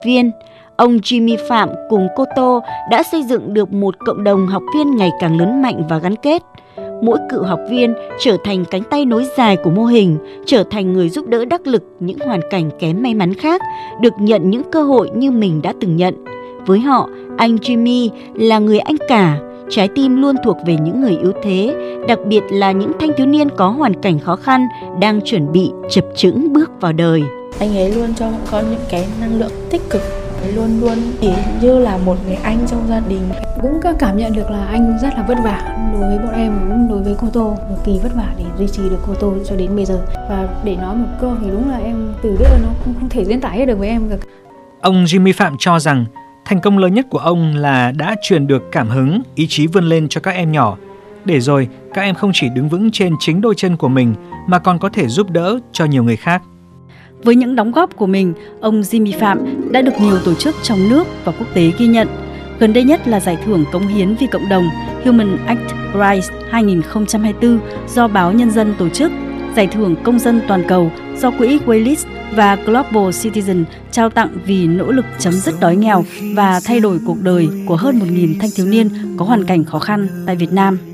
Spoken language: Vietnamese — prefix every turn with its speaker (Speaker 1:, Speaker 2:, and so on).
Speaker 1: viên. Ông Jimmy Phạm cùng cô Tô đã xây dựng được một cộng đồng học viên ngày càng lớn mạnh và gắn kết. Mỗi cựu học viên trở thành cánh tay nối dài của mô hình, trở thành người giúp đỡ đắc lực những hoàn cảnh kém may mắn khác, được nhận những cơ hội như mình đã từng nhận. Với họ, anh Jimmy là người anh cả, trái tim luôn thuộc về những người yếu thế, đặc biệt là những thanh thiếu niên có hoàn cảnh khó khăn đang chuẩn bị chập chững bước vào đời.
Speaker 2: Anh ấy luôn cho bọn con những cái năng lượng tích cực, luôn luôn như là một người anh trong gia đình.
Speaker 3: Cũng cảm nhận được là anh rất là vất vả đối với bọn em, cũng đối với cô Tô, cực kỳ vất vả để duy trì được cô Tô cho đến bây giờ. Và để nói một câu thì đúng là em từ biết nó không thể diễn tả hết được với em được.
Speaker 4: Ông Jimmy Phạm cho rằng thành công lớn nhất của ông là đã truyền được cảm hứng, ý chí vươn lên cho các em nhỏ, để rồi các em không chỉ đứng vững trên chính đôi chân của mình mà còn có thể giúp đỡ cho nhiều người khác.
Speaker 5: Với những đóng góp của mình, ông Jimmy Phạm đã được nhiều tổ chức trong nước và quốc tế ghi nhận. Gần đây nhất là giải thưởng cống hiến vì cộng đồng Human Act Prize 2024 do báo Nhân dân tổ chức, giải thưởng công dân toàn cầu do quỹ Waylis và Global Citizen trao tặng vì nỗ lực chấm dứt đói nghèo và thay đổi cuộc đời của hơn 1.000 thanh thiếu niên có hoàn cảnh khó khăn tại Việt Nam.